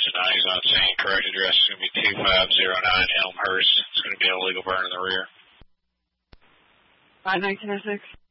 tonight. He's on scene. Correct address is going to be 2509 Elmhurst. It's going to be an illegal burn in the rear. 51906.